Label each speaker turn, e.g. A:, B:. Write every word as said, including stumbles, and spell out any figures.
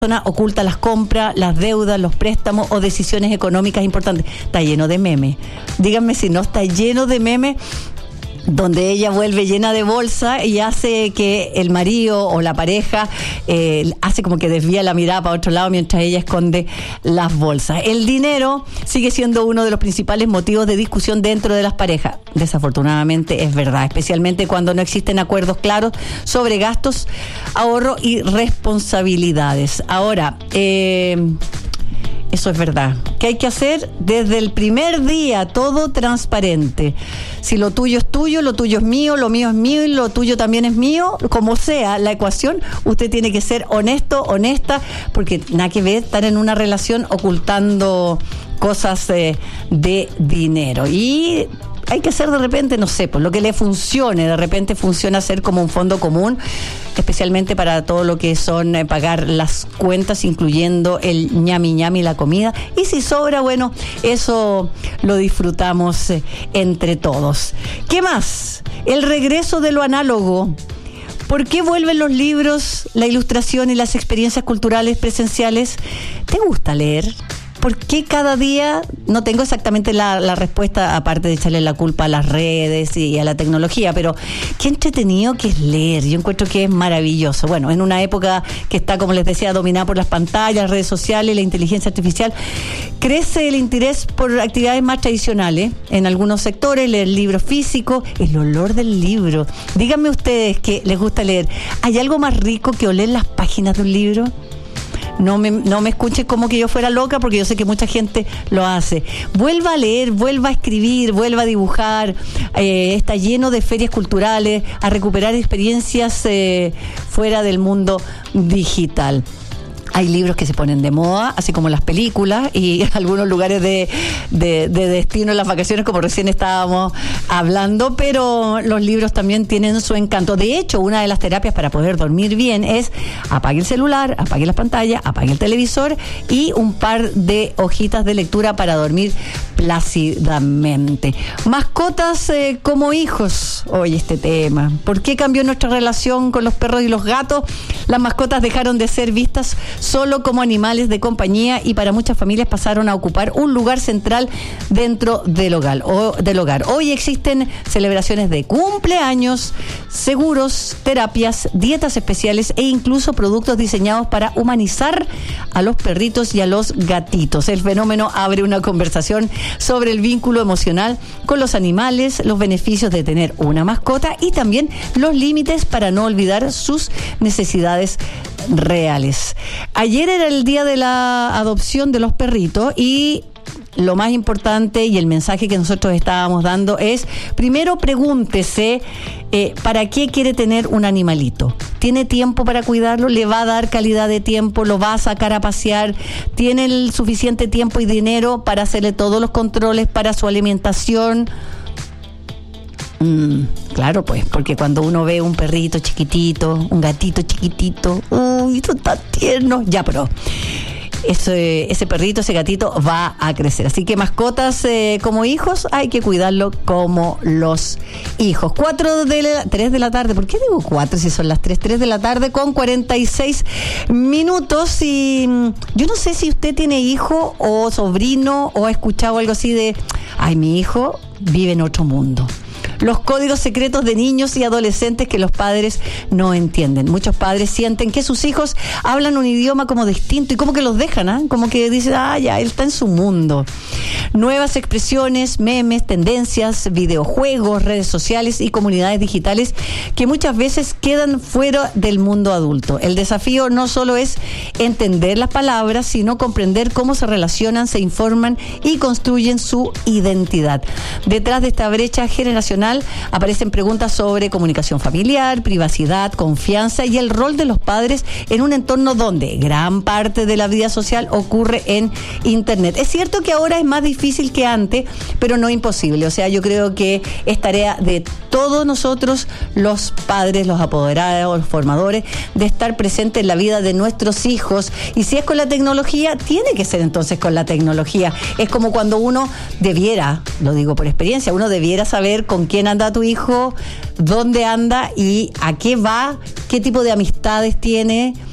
A: oculta las compras, las deudas, los préstamos o decisiones económicas importantes. Está lleno de memes. Díganme si no está lleno de memes donde ella vuelve llena de bolsa y hace que el marido o la pareja eh, hace como que desvía la mirada para otro lado mientras ella esconde las bolsas. El dinero sigue siendo uno de los principales motivos de discusión dentro de las parejas. Desafortunadamente es verdad, especialmente cuando no existen acuerdos claros sobre gastos, ahorro y responsabilidades. Ahora, eh... eso es verdad. ¿Qué hay que hacer? Desde el primer día, todo transparente. Si lo tuyo es tuyo, lo tuyo es mío, lo mío es mío y lo tuyo también es mío, como sea la ecuación, usted tiene que ser honesto, honesta, porque nada que ver estar en una relación ocultando cosas eh, de dinero. Y hay que hacer de repente, no sé, pues lo que le funcione. De repente funciona hacer como un fondo común, especialmente para todo lo que son eh, pagar las cuentas, incluyendo el ñami ñami, la comida. Y si sobra, bueno, eso lo disfrutamos eh, entre todos. ¿Qué más? El regreso de lo análogo. ¿Por qué vuelven los libros, la ilustración y las experiencias culturales presenciales? ¿Te gusta leer? ¿Por qué cada día? No tengo exactamente la, la respuesta, aparte de echarle la culpa a las redes y a la tecnología, pero qué entretenido que es leer. Yo encuentro que es maravilloso. Bueno, en una época que está, como les decía, dominada por las pantallas, las redes sociales, la inteligencia artificial, crece el interés por actividades más tradicionales en algunos sectores, leer libros físicos, el olor del libro. Díganme ustedes que les gusta leer, ¿hay algo más rico que oler las páginas de un libro? No me, no me escuchen como que yo fuera loca, porque yo sé que mucha gente lo hace. Vuelva a leer, vuelva a escribir, vuelva a dibujar. Eh, está lleno de ferias culturales, a recuperar experiencias eh, fuera del mundo digital. Hay libros que se ponen de moda, así como las películas, y algunos lugares de, de, de destino en las vacaciones, como recién estábamos hablando, pero los libros también tienen su encanto. De hecho, una de las terapias para poder dormir bien es apague el celular, apague las pantallas, apague el televisor y un par de hojitas de lectura para dormir plácidamente. Mascotas eh, como hijos. Oye, este tema. ¿Por qué cambió nuestra relación con los perros y los gatos? Las mascotas dejaron de ser vistas solo como animales de compañía y para muchas familias pasaron a ocupar un lugar central dentro del hogar. O, del hogar. Hoy existen celebraciones de cumpleaños, seguros, terapias, dietas especiales e incluso productos diseñados para humanizar a los perritos y a los gatitos. El fenómeno abre una conversación sobre el vínculo emocional con los animales, los beneficios de tener una mascota y también los límites para no olvidar sus necesidades reales. Ayer era el día de la adopción de los perritos y lo más importante y el mensaje que nosotros estábamos dando es, primero pregúntese eh, ¿para qué quiere tener un animalito? ¿Tiene tiempo para cuidarlo? ¿Le va a dar calidad de tiempo? ¿Lo va a sacar a pasear? ¿Tiene el suficiente tiempo y dinero para hacerle todos los controles para su alimentación? Mm, claro, pues, porque cuando uno ve un perrito chiquitito, un gatito chiquitito, uy, son tan tiernos, ya, pero ese, ese perrito, ese gatito va a crecer. Así que mascotas eh, como hijos, hay que cuidarlo como los hijos. Cuatro de la, tres de la tarde, ¿por qué digo cuatro si son las tres? Tres de la tarde con cuarenta y seis minutos y yo no sé si usted tiene hijo o sobrino o ha escuchado algo así de, ay, mi hijo vive en otro mundo. Los códigos secretos de niños y adolescentes que los padres no entienden. Muchos padres sienten que sus hijos hablan un idioma como distinto y como que los dejan, ¿eh? Como que dicen, ah, ya, él está en su mundo. Nuevas expresiones, memes, tendencias, videojuegos, redes sociales y comunidades digitales que muchas veces quedan fuera del mundo adulto. El desafío no solo es entender las palabras, sino comprender cómo se relacionan, se informan y construyen su identidad. Detrás de esta brecha generacional aparecen preguntas sobre comunicación familiar, privacidad, confianza y el rol de los padres en un entorno donde gran parte de la vida social ocurre en Internet. Es cierto que ahora es más difícil que antes, pero no imposible. O sea, yo creo que es tarea de todos nosotros, los padres, los apoderados, los formadores, de estar presentes en la vida de nuestros hijos. Y si es con la tecnología, tiene que ser entonces con la tecnología. Es como cuando uno debiera, lo digo por experiencia, uno debiera saber con quién anda tu hijo, dónde anda y a qué va, qué tipo de amistades tiene,